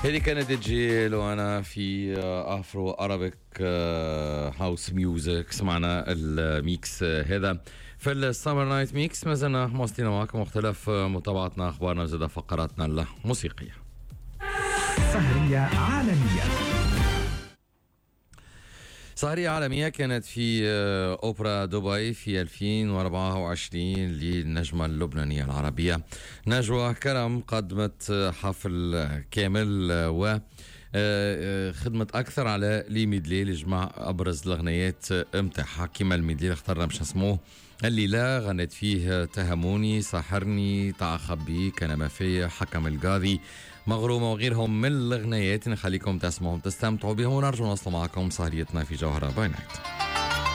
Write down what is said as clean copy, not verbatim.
هذه كانت تجي لو أنا في أفرو أرابيك هاوس ميوزك. سمعنا الميكس هذا في السمر نايت ميكس. ما زلنا مواصلين معكم مختلف متابعتنا أخبارنا وزاد فقراتنا الموسيقية. سهرية عالمية. سهرية عالمية كانت في أوبرا دبي في 2024 للنجمة اللبنانية العربية نجوى كرم. قدمت حفل كامل و خدمت أكثر على لي ميدلي اللي جمع أبرز الأغنيات متاعها. كيما الميدلي اللي اخترنا باش نسموه الليلة غنت فيه تهموني، ساحرني، تعخبي، كان ما فيه، حكم القاضي، مغرومة وغيرهم من الأغنيات. نخليكم تسمعهم تستمتعوا بهم ونرجو نوصل معكم سهريتنا في جوهرة باي نايت.